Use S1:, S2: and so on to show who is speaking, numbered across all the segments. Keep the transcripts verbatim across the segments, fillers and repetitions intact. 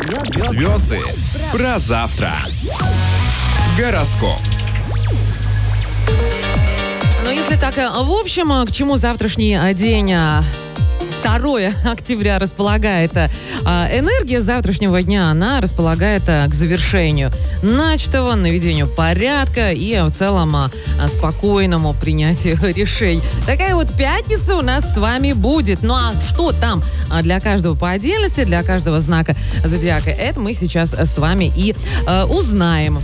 S1: Звезды про завтра. Гороскоп.
S2: Ну, если так, в общем, к чему завтрашний день, второе октября, располагает энергия завтрашнего дня, она располагает к завершению начатого, наведению порядка и в целом спокойному принятию решений. Такая вот пятница у нас с вами будет. Ну а что там для каждого по отдельности, для каждого знака зодиака, это мы сейчас с вами и э, узнаем.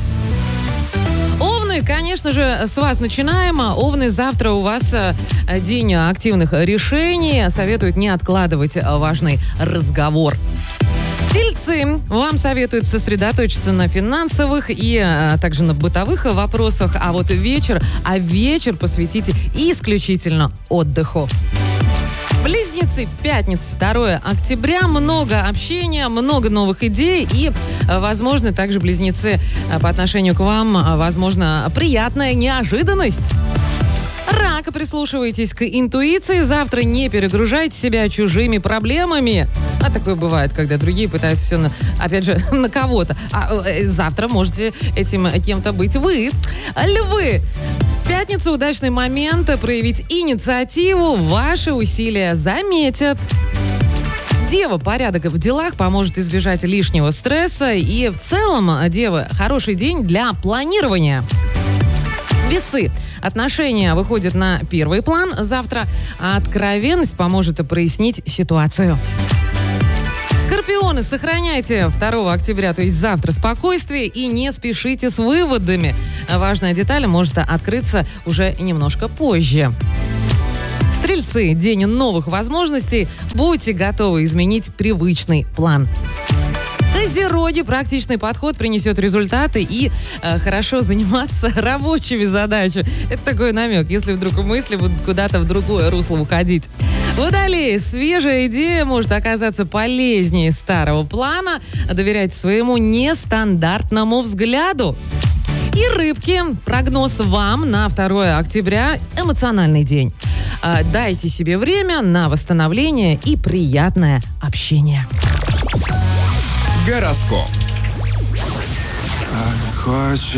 S2: Овны, конечно же, с вас начинаем. Овны, завтра у вас день активных решений. Советуют не откладывать важный разговор. Тельцы, вам советуют сосредоточиться на финансовых и а, также на бытовых вопросах, а вот вечер, а вечер посвятите исключительно отдыху. Близнецы, пятница, второе октября, много общения, много новых идей и, возможно, также близнецы по отношению к вам, возможно, приятная неожиданность. Рак, прислушивайтесь к интуиции, завтра не перегружайте себя чужими проблемами. А такое бывает, когда другие пытаются все, на, опять же, на кого-то. А э, завтра можете этим кем-то быть вы. Львы. В пятницу удачный момент проявить инициативу, ваши усилия заметят. Дева, порядок в делах поможет избежать лишнего стресса. И в целом, Девы, хороший день для планирования. Весы. Отношения выходят на первый план завтра, а откровенность поможет прояснить ситуацию. Скорпионы, сохраняйте второго октября, то есть завтра, спокойствие и не спешите с выводами. Важная деталь может открыться уже немножко позже. Стрельцы, день новых возможностей. Будьте готовы изменить привычный план. Козероги, практичный подход принесет результаты и э, хорошо заниматься рабочими задачами. Это такой намек, если вдруг мысли будут куда-то в другое русло уходить. Водолеи, свежая идея может оказаться полезнее старого плана. Доверяйте своему нестандартному взгляду. И рыбки, прогноз вам на второе октября, эмоциональный день. Э, дайте себе время на восстановление и приятное общение.
S1: Гороскоп.
S3: Хочешь